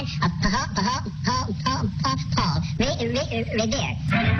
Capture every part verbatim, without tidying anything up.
man, uh, Paul, Paul, Paul, Paul, Paul, Paul, Revere.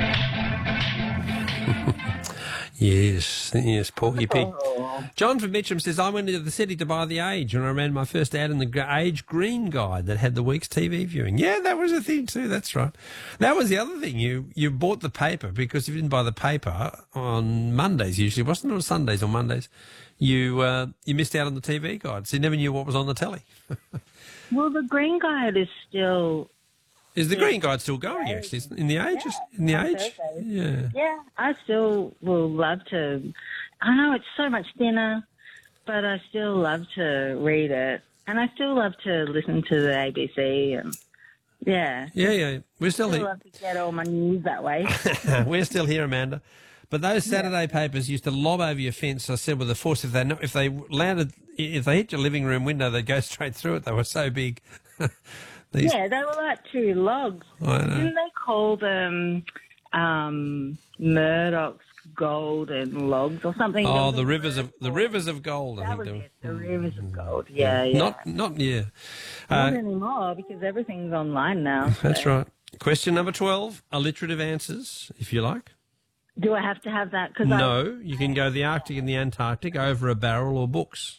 Yes, yes, Porky Pig. Oh. John from Mitcham says, I went into the city to buy The Age when I ran my first ad in the Age Green Guide that had the week's T V viewing. Yeah, that was a thing too, that's right. That was the other thing. You you bought the paper because if you didn't buy the paper on Mondays usually, wasn't it, or Sundays or Mondays, you uh, you missed out on the T V guide, so you never knew what was on the telly. Well, the Green Guide is still... Is the Green Guide still going, actually, in the Age? Yeah, in the on Age? Thursdays. Yeah. Yeah, I still will love to... I know it's so much thinner, but I still love to read it. And I still love to listen to the A B C. And yeah. Yeah, yeah. We're still I still here. love to get all my news that way. We're still here, Amanda. But those Saturday papers used to lob over your fence, I said, with the force. If they if they landed, if they hit your living room window, they'd go straight through it. They were so big. These, Yeah, they were like two logs. I know. Didn't they call them um, Murdoch's golden logs or something? Oh, There was the a rivers word of the for it. rivers of gold. I That think was they were. it, the rivers of gold. Yeah, yeah. Not, not yeah. Not Uh, anymore because everything's online now. so- that's right. Question number twelve: alliterative answers, if you like. Do I have to have that? Cause No, you can go the Arctic and the Antarctic, over a barrel, or books.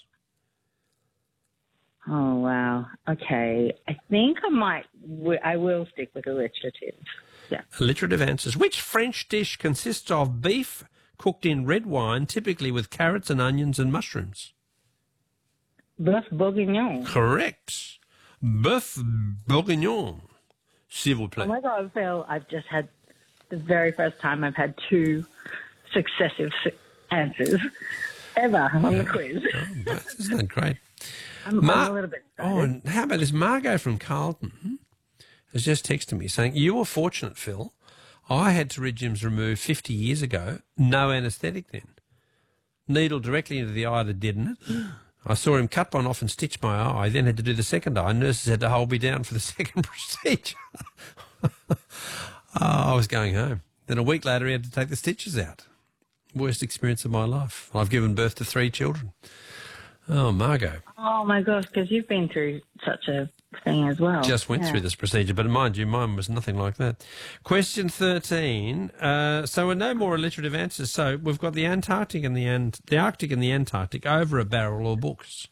I, oh, wow. Okay. I think I might, w- I will stick with alliterative. Yeah. Alliterative answers. Which French dish consists of beef cooked in red wine, typically with carrots and onions and mushrooms? Bœuf bourguignon. Correct. Bœuf bourguignon, s'il vous plaît. Oh my God, Phil, I've just had the very first time I've had two successive su- answers ever on the quiz. Oh, isn't that great? I'm, Mar- I'm a little bit excited. Oh, and how about this? Margot from Carlton has just texted me saying, you were fortunate, Phil. I had pterygiums removed fifty years ago. No anaesthetic then. Needle directly into the eye that deadened it. I saw him cut one off and stitch my eye, then had to do the second eye. Nurses had to hold me down for the second procedure. Oh, I was going home. Then a week later, he had to take the stitches out. Worst experience of my life. I've given birth to three children. Oh, Margot. Oh my gosh, because you've been through such a thing as well. Just went Yeah. through this procedure, but mind you, mine was nothing like that. Question thirteen. Uh, so we're no more alliterative answers. So we've got the Antarctic and the Ant- the Arctic and the Antarctic, over a barrel, or books.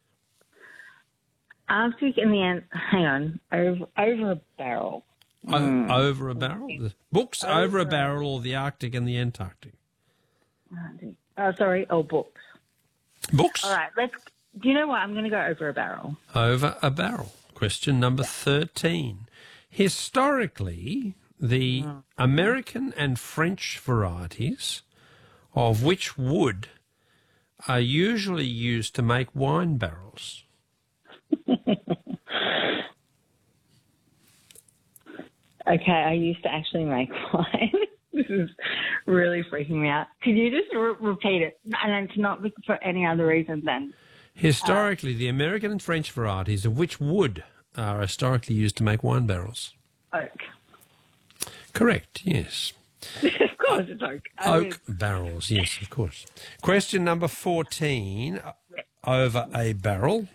Arctic and the Ant. Hang on, over over a barrel. O- over a barrel. The books over, Over a a- barrel, or the Arctic and the Antarctic. Oh, sorry. Oh, books. Books All right. Let's. Do you know what? I'm going to go over a barrel. over a barrel. Question number thirteen. Historically, the American and French varieties of which wood are usually used to make wine barrels? Okay, I used to actually make wine. This is really freaking me out. Could you just re- repeat it? And it's not for any other reason then. Historically, the American and French varieties of which wood are historically used to make wine barrels? Oak. Correct, yes. Of course it's oak. I mean, Oak barrels, yes, of course. Question number fourteen, over a barrel.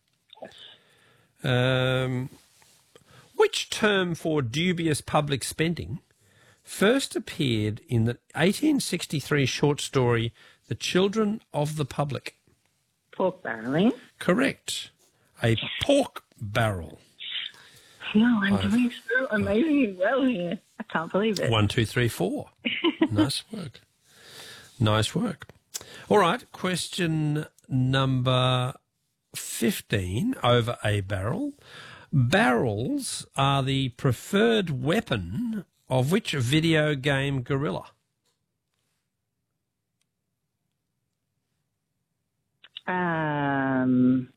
Um, which term for dubious public spending first appeared in the eighteen sixty-three short story The Children of the Public? pork barreling. Correct. A pork barrel. No, I'm doing so amazingly well here. I can't believe it. One, two, three, four. Nice work. Nice work. All right, question number fifteen, over a barrel. Barrels are the preferred weapon of which video game gorilla? Um,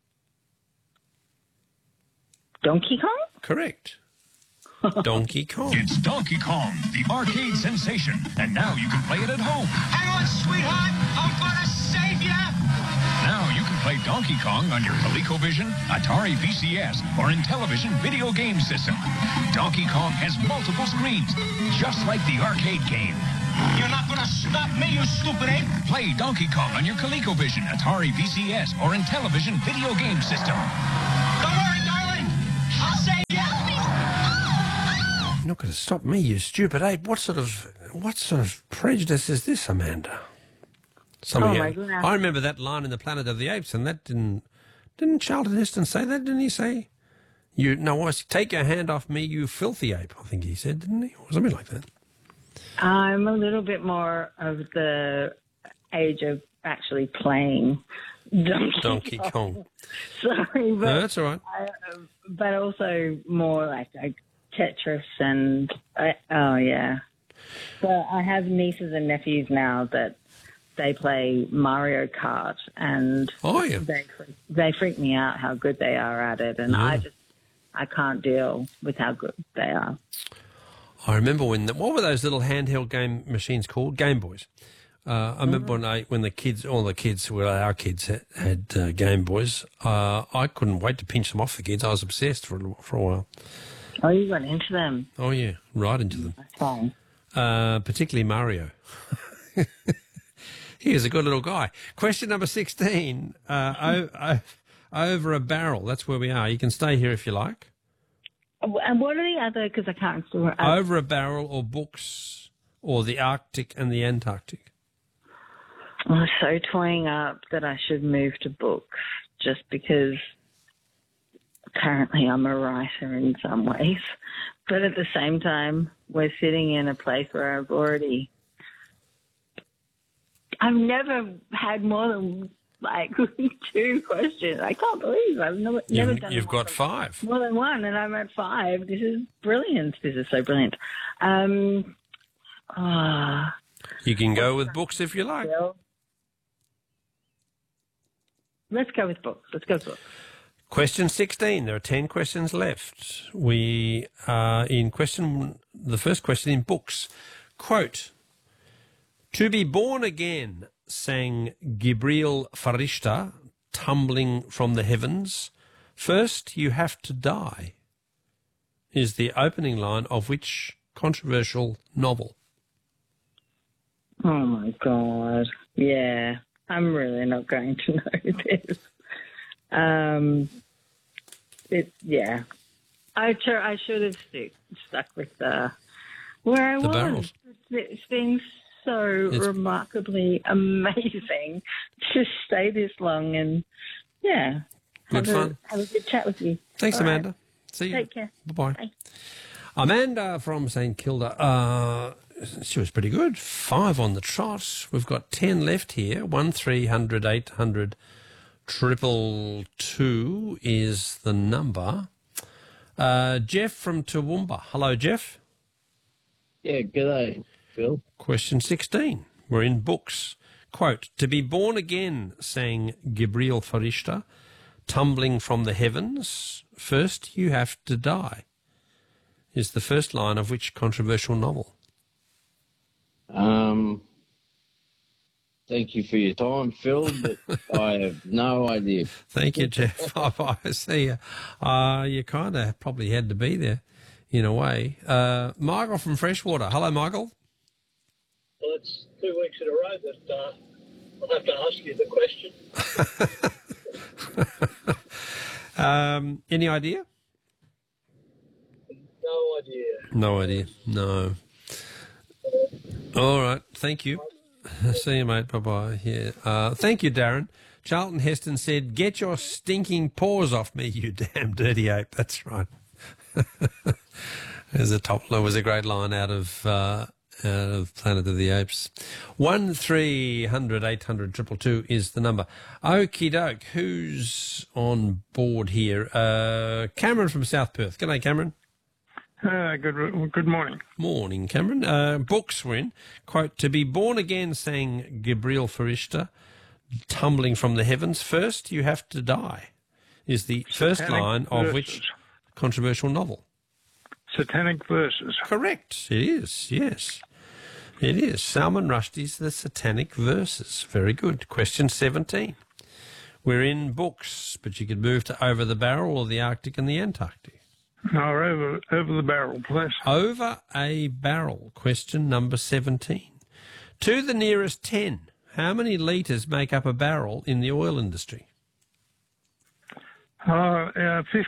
Donkey Kong? Correct. Donkey Kong. It's Donkey Kong, the arcade sensation, and now you can play it at home. Hang on, sweetheart. I'm gonna save you. Now you can play Donkey Kong on your ColecoVision, Atari V C S, or Intellivision video game system. Donkey Kong has multiple screens, just like the arcade game. You're not gonna stop me, you stupid ape. Play Donkey Kong on your ColecoVision, Atari V C S, or Intellivision video game system. Don't worry, darling. I'll save you. not going to stop me, you stupid ape. What sort of what sort of prejudice is this, Amanda? Some Oh, of you- my goodness. I remember that line in the Planet of the Apes, and that didn't didn't Charlton Heston say that? Didn't he say, "You no, was take your hand off me, you filthy ape"? I think he said, didn't he, or something like that. I'm a little bit more of the age of actually playing Donkey, Donkey Kong. Sorry, but No, that's all right. I, but also more like, like Tetris and I, oh yeah. But I have nieces and nephews now that they play Mario Kart, and Oh, yeah. they freak- they freak me out how good they are at it, and I just I can't deal with how good they are. I remember when the, what were those little handheld game machines called? Game Boys. Uh, I remember when I when the kids, all the kids, well, our kids had, had uh, Game Boys. Uh, I couldn't wait to pinch them off the kids. I was obsessed for a, for a while. Oh, you got into them. Oh yeah, right into them. That's fine. Uh, particularly Mario. He was a good little guy. Question number sixteen. Uh, o- o- over a barrel. That's where we are. You can stay here if you like. And what are the other? Because I can't still. Over a barrel, or books, or the Arctic and the Antarctic. I'm so toying up that I should move to books, just because currently I'm a writer in some ways, but at the same time we're sitting in a place where I've already. I've never had more than like two questions. I can't believe I've never, never You've, done you've more got than- five. more than one, and I'm at five. This is brilliant. This is so brilliant. Um, ah, You can go with books if you like. Bill. Let's go with books. Let's go with books. Question sixteen. There are ten questions left. We are in question, the first question in books. Quote, "To be born again," sang Gibril Farishta, tumbling from the heavens. "First you have to die," is the opening line of which controversial novel? Oh my God. Yeah, I'm really not going to know this. Um, it, yeah. I, tr- I should have stick, stuck with the, where I The was. barrels. It's, it's been so It's- remarkably amazing to stay this long, and yeah. Good have fun. A, have a good chat with you. Thanks, All right. Amanda. See you. Take care. Bye-bye. Bye. Amanda from St Kilda. Uh, she was pretty good. Five on the trot. We've got ten left here. One three hundred eight hundred triple two is the number. Uh, Jeff from Toowoomba. Hello, Jeff. Yeah, g'day, Phil. Question sixteen. We're in books. Quote, "To be born again," sang Gibril Farishta, "tumbling from the heavens. First you have to die," is the first line of which controversial novel? Um, thank you for your time, Phil, but I have no idea. Thank you, Jeff. I see you. Uh, you kind of probably had to be there in a way. Uh, Michael from Freshwater. Hello, Michael. Well, it's two weeks in a row that uh, I'll have to ask you the question. Um, any idea? No idea. No idea. No. All right. Thank you. See you, mate. Bye-bye. Yeah. Uh, thank you, Darren. Charlton Heston said, "Get your stinking paws off me, you damn dirty ape." That's right. There's a top. There was a great line out of uh, out of Planet of the Apes. One three hundred eight hundred triple two is the number. Okie doke. Who's on board here? Uh, Cameron from South Perth. G'day, Cameron. Uh, good good morning. Morning, Cameron. Uh, books were in. Quote, "To be born again," sang Gibril Farishta, "tumbling from the heavens. First you have to die," is the first Satanic line of verses. which controversial novel? Satanic verses. Correct. It is, yes. It is. Salman Rushdie's The Satanic Verses. Very good. Question seventeen. We're in books, but you could move to Over the Barrel or the Arctic and the Antarctic. No, over, over the barrel, please. Over a barrel. Question number seventeen. To the nearest ten, how many litres make up a barrel in the oil industry? Uh, uh, fifty.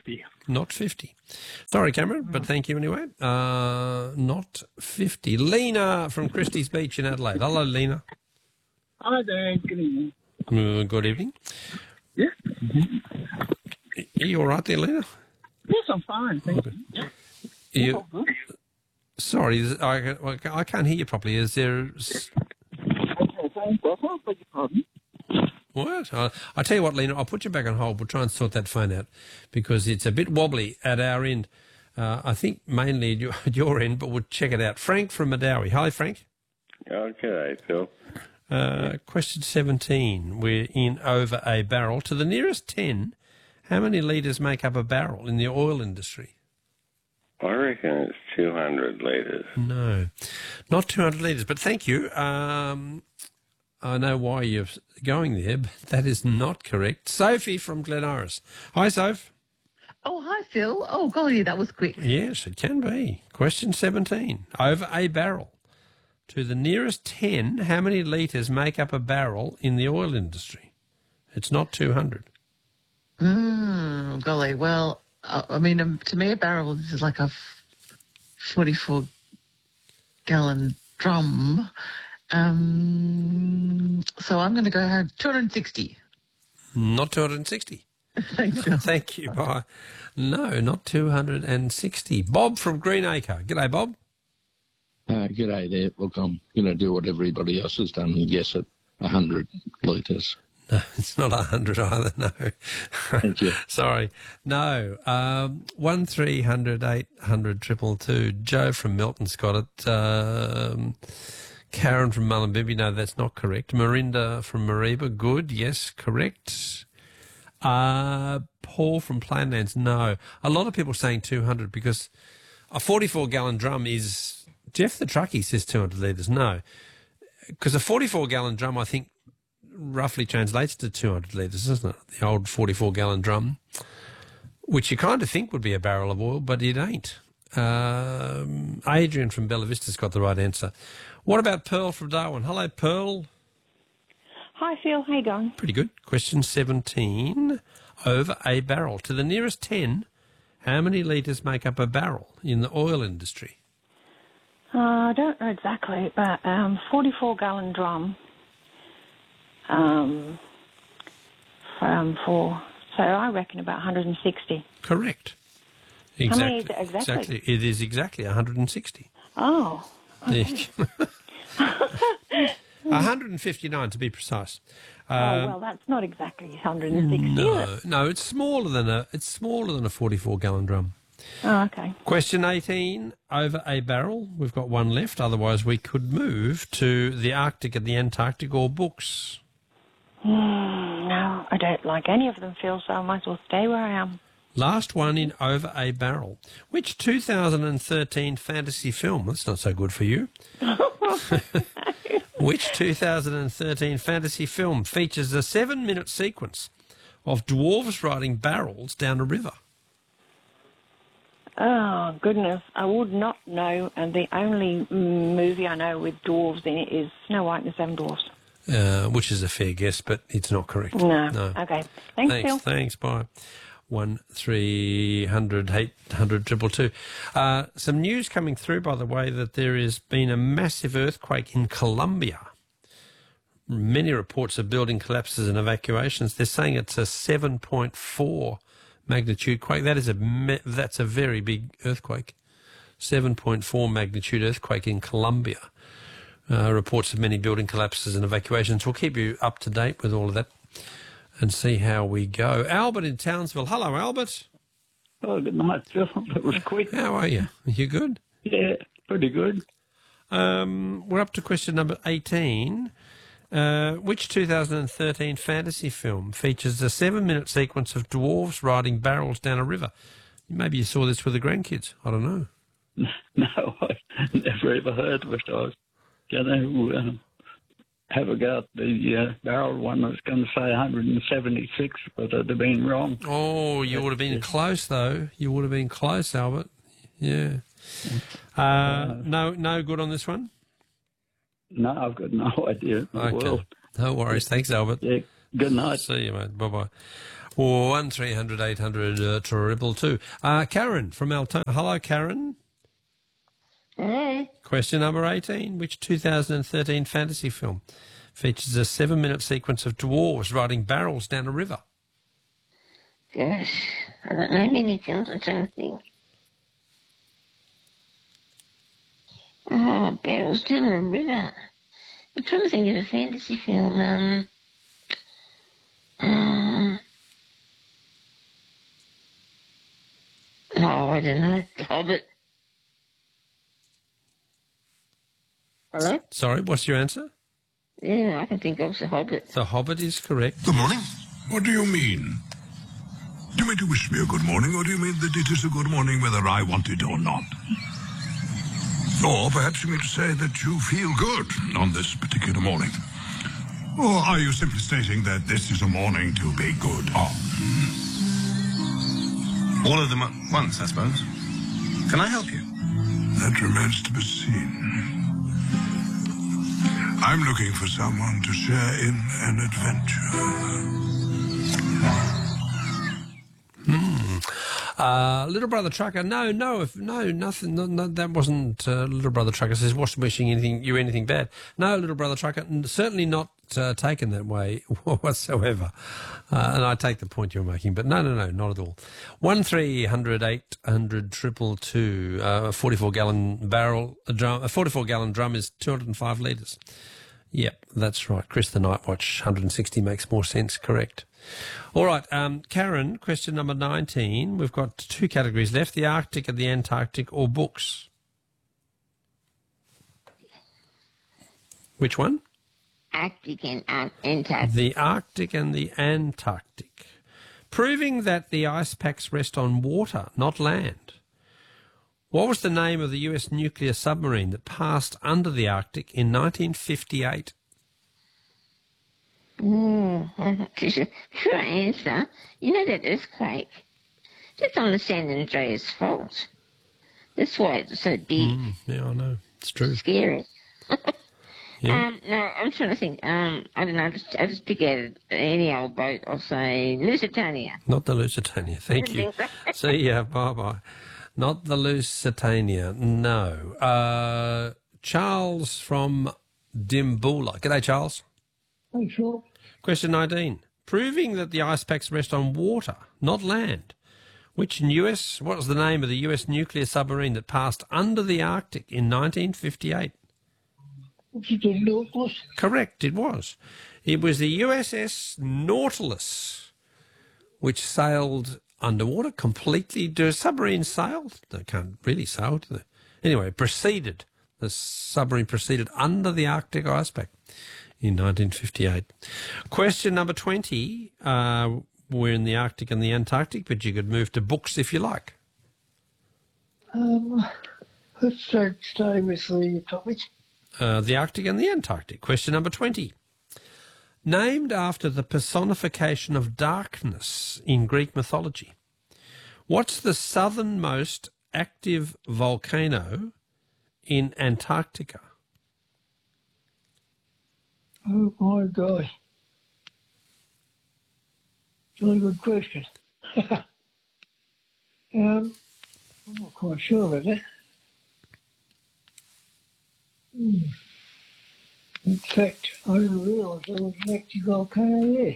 Not fifty. Sorry, Cameron, but thank you anyway. Uh, not fifty. Lena from Christie's Beach in Adelaide. Hello, Lena. Hi there. Good evening. Uh, good evening. Yeah. Are you all right there, Lena? Yes, I'm fine. Thank you. Yeah. You, all good. sorry, is- I, I can't hear you properly. Is there... Okay, thank you. I beg your pardon. What? I, I tell you what, Lena, I'll put you back on hold. We'll try and sort that phone out because it's a bit wobbly at our end. Uh, I think mainly at your, at your end, but we'll check it out. Frank from Madawi. Hi, Frank. Oh, g'day, Phil. Uh, question seventeen. We're in over a barrel. To the nearest ten, how many litres make up a barrel in the oil industry? I reckon it's two hundred litres. No, not two hundred litres, but thank you. Um, I know why you're going there, but that is not correct. Sophie from Glen Iris. Hi, Soph. Oh, hi, Phil. Oh, golly, that was quick. Yes, it can be. Question seventeen. Over a barrel. To the nearest ten, how many litres make up a barrel in the oil industry? It's not two hundred. Mm, golly, well, uh, I mean, um, to me, a barrel is like a forty-four gallon drum. Um, so I'm going to go ahead two hundred sixty. Not two hundred sixty. Thanks, Phil. Thank you. Bye. No, not two hundred sixty. Bob from Greenacre. G'day, Bob. Uh, g'day there. Look, I'm going to do what everybody else has done and guess at one hundred litres. No, it's not one hundred either, no. Thank you. Sorry. No. Um, one three hundred eight hundred triple two. Joe from Milton's got it. Um, Karen from Mullumbimby. No, that's not correct. Marinda from Mariba. Good. Yes, correct. Uh, Paul from Plainlands. No. A lot of people saying two hundred because a forty-four gallon drum is... Jeff the truckie says two hundred litres. No. Because a forty-four gallon drum, I think, roughly translates to two hundred litres, doesn't it? The old forty-four gallon drum, which you kind of think would be a barrel of oil, but it ain't. Um, Adrian from Bella Vista's got the right answer. What about Pearl from Darwin? Hello, Pearl. Hi, Phil. How you going? Pretty good. Question seventeen. Over a barrel. To the nearest ten, how many litres make up a barrel in the oil industry? Uh, I don't know exactly, but um, forty-four gallon drum um, um, for, so I reckon about one hundred sixty. Correct. How Exactly. many is it exactly? Exactly. It is exactly one hundred sixty. Oh. Okay. one hundred fifty-nine to be precise. Oh, Um, well, that's not exactly one hundred sixty, is no, it? no, it's smaller than a it's smaller than a forty-four gallon drum. Oh, okay. Question eighteen, over a barrel. We've got one left. Otherwise, we could move to the Arctic and the Antarctic or books. Mm, no, I don't like any of them, Phil, so I might as well stay where I am. Last one in over a barrel. Which two thousand thirteen fantasy film? That's not so good for you. Which two thousand thirteen fantasy film features a seven-minute sequence of dwarves riding barrels down a river? Oh, goodness. I would not know, and the only mm, movie I know with dwarves in it is Snow White and the Seven Dwarfs. Uh, which is a fair guess, but it's not correct. No. No. Okay. Thanks, Thanks, Phil. thanks. Bye. One three hundred eight hundred triple two. Uh, some news coming through, by the way, that there has been a massive earthquake in Colombia. Many reports of building collapses and evacuations. They're saying it's a seven point four magnitude quake. That is a me- that's a very big earthquake. seven point four magnitude earthquake in Colombia. Uh, reports of many building collapses and evacuations. We'll keep you up to date with all of that and see how we go. Albert in Townsville. Hello, Albert. Oh, good night, Phil. That was quick. How are you? Are you good? Yeah, pretty good. Um, we're up to question number eighteen. Uh, which two thousand thirteen fantasy film features a seven-minute sequence of dwarves riding barrels down a river? Maybe you saw this with the grandkids. I don't know. No, I never ever heard of it. I was going to uh, have a go at the uh, barrel one. I was going to say one hundred seventy-six, but I'd have been wrong. Oh, you would have been close, though. You would have been close, Albert. Yeah. Uh, no, no good on this one? No, I've got no idea. Okay. Well, no worries. Thanks, Albert. Yeah. Good night. See you, mate. Bye-bye. Or one three hundred eight hundred uh, triple two. Uh, Karen from Altona. Hello, Karen. Hello. Question number eighteen. Which two thousand thirteen fantasy film features a seven-minute sequence of dwarves riding barrels down a river? Gosh, I don't know many films. I'm trying to think. Oh, barrels down a river. I'm trying to think of a fantasy film. Um, uh, oh, I don't know. The Hobbit. Hello? Sorry, what's your answer? Yeah, I can think of The Hobbit. The Hobbit is correct. Good morning. What do you mean? Do you mean to wish me a good morning, or do you mean that it is a good morning whether I want it or not? Or perhaps you mean to say that you feel good on this particular morning? Or are you simply stating that this is a morning to be good on? All of them at once, I suppose. Can I help you? That remains to be seen. I'm looking for someone to share in an adventure. Hmm. Uh, Little Brother Trucker, no, no, if, no, nothing, no, no, that wasn't uh, Little Brother Trucker says, what's wishing anything, you anything bad? No, Little Brother Trucker, n- certainly not uh, taken that way whatsoever. Uh, and I take the point you're making, but no, no, no, not at all. One three hundred eight hundred triple two, uh, forty-four gallon barrel, a drum, a forty-four gallon drum is two hundred five litres. Yep, that's right. Chris the Night Watch, one hundred sixty makes more sense, correct. All right, um, Karen, question number nineteen. We've got two categories left, the Arctic and the Antarctic, or books. Which one? Arctic and uh, Antarctic. The Arctic and the Antarctic. Proving that the ice packs rest on water, not land. What was the name of the U S nuclear submarine that passed under the Arctic in nineteen fifty-eight? Mm, sure, sure answer. You know that earthquake? That's on the San Andreas Fault. That's why it's so big. Mm, yeah, I know. It's true. Scary. Yeah. Um, no, I'm trying to think. Um, I don't know. I just, I just pick out any old boat. I'll say Lusitania. Not the Lusitania. Thank you. See ya. Bye-bye. Not the Lusitania. No. Uh, Charles from Dimboola. G'day, Charles. Thanks, Rob. Question nineteen. Proving that the ice packs rest on water, not land. Which U S, what was the name of the U S nuclear submarine that passed under the Arctic in nineteen fifty-eight? Was it the Nautilus? Correct, it was. It was the U S S Nautilus, which sailed underwater completely. Do submarines sail? They can't really sail, do they? Anyway, it proceeded. The submarine proceeded under the Arctic ice pack in nineteen fifty-eight. Question number twenty. Uh, we're in the Arctic and the Antarctic, but you could move to books if you like. Um, let's start, stay with the topic. Uh, the Arctic and the Antarctic. Question number twenty. Named after the personification of darkness in Greek mythology, what's the southernmost active volcano in Antarctica? Oh, my God. It's a really good question. um, I'm not quite sure about that. Hmm. In fact, I didn't realise there was an active volcano there.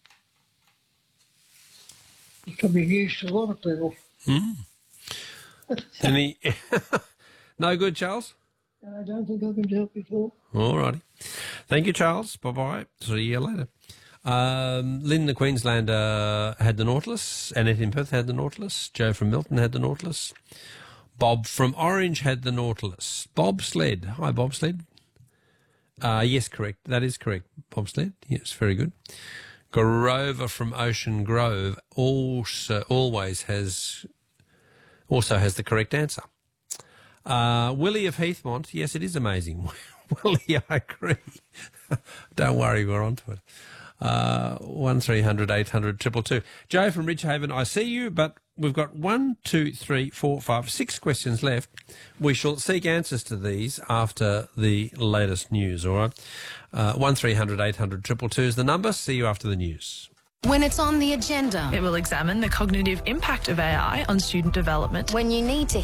It can be used to a lot of people. Hmm. Any... No good, Charles? I don't think I can help you at all. All righty. Thank you, Charles. Bye-bye. See you later. Um, Lynn, the Queenslander, had the Nautilus. Annette in Perth had the Nautilus. Joe from Milton had the Nautilus. Bob from Orange had the Nautilus. Bobsled. Hi, Bobsled. Uh, yes, correct. That is correct. Bobsled. Yes, very good. Grover from Ocean Grove also always has also has the correct answer. Uh, Willie of Heathmont. Yes, it is amazing. Willie, I agree. Don't worry, we're on to it. Uh, one three hundred eight hundred triple two. Joe from Ridgehaven, I see you, but we've got one, two, three, four, five, six questions left. We shall seek answers to these after the latest news, all right? Uh, one three hundred eight hundred triple two is the number. See you after the news. When it's on the agenda. It will examine the cognitive impact of A I on student development. When you need to